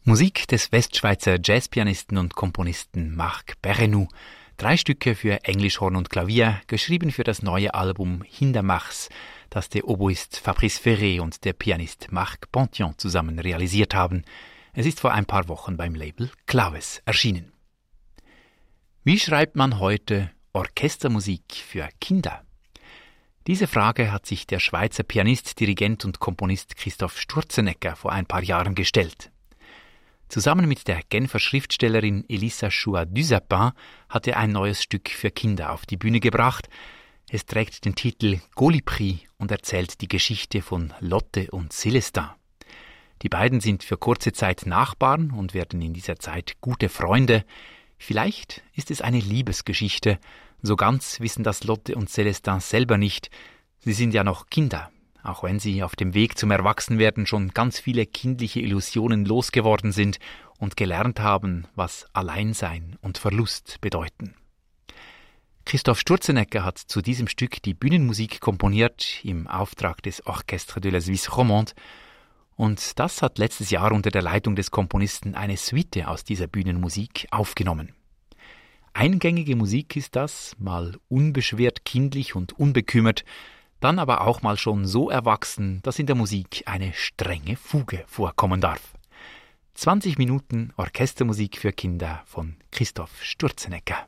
Musik des Westschweizer Jazzpianisten und Komponisten Marc Perrenoud. 3 Stücke für Englischhorn und Klavier, geschrieben für das neue Album Hindermachs, das der Oboist Fabrice Ferré und der Pianist Marc Ponthion zusammen realisiert haben. Es ist vor ein paar Wochen beim Label Claves erschienen. Wie schreibt man heute Orchestermusik für Kinder? Diese Frage hat sich der Schweizer Pianist, Dirigent und Komponist Christoph Sturzenegger vor ein paar Jahren gestellt. Zusammen mit der Genfer Schriftstellerin Elissa Chouat-Dusapin hat er ein neues Stück für Kinder auf die Bühne gebracht. Es trägt den Titel Colibri und erzählt die Geschichte von Lotte und Célestin. Die beiden sind für kurze Zeit Nachbarn und werden in dieser Zeit gute Freunde. Vielleicht ist es eine Liebesgeschichte. So ganz wissen das Lotte und Célestin selber nicht. Sie sind ja noch Kinder, auch wenn sie auf dem Weg zum Erwachsenwerden schon ganz viele kindliche Illusionen losgeworden sind und gelernt haben, was Alleinsein und Verlust bedeuten. Christoph Sturzenegger hat zu diesem Stück die Bühnenmusik komponiert im Auftrag des Orchestre de la Suisse Romande. Und das hat letztes Jahr unter der Leitung des Komponisten eine Suite aus dieser Bühnenmusik aufgenommen. Eingängige Musik ist das, mal unbeschwert kindlich und unbekümmert, dann aber auch mal schon so erwachsen, dass in der Musik eine strenge Fuge vorkommen darf. 20 Minuten Orchestermusik für Kinder von Christoph Sturzenegger.